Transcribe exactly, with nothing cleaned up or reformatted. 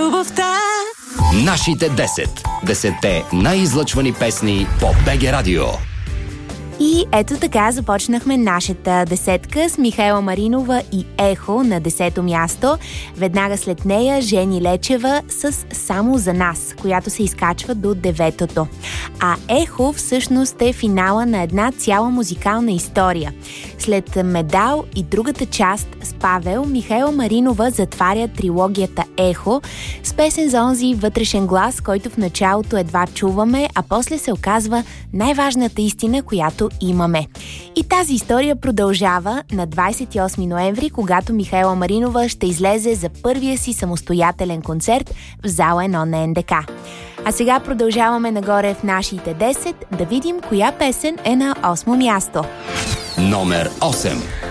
любовта. Нашите десет. Десетте най-излъчвани песни по БГ Радио. И ето така започнахме нашата десетка с Михаела Маринова и Ехо на десето място. Веднага след нея Жени Лечева с Само за нас, която се изкачва до деветото. А Ехо всъщност е финала на една цяла музикална история. След Медал и другата част с Павел, Михаела Маринова затваря трилогията Ехо с песен за онзи вътрешен глас, който в началото едва чуваме, а после се оказва най-важната истина, която имаме. И тази история продължава на двадесет и осми ноември, когато Михаела Маринова ще излезе за първия си самостоятелен концерт в зала едно на Ен Де Ка. А сега продължаваме нагоре в нашите десет да видим коя песен е на осмо място. Номер осем.